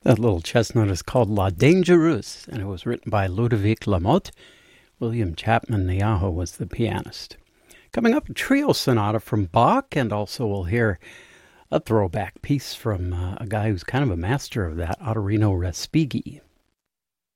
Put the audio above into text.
That little chestnut is called La Dangereuse, and it was written by Ludovic Lamotte. William Chapman Niaho was the pianist. Coming up, a trio sonata from Bach, and also we'll hear a throwback piece from a guy who's kind of a master of that, Ottorino Respighi.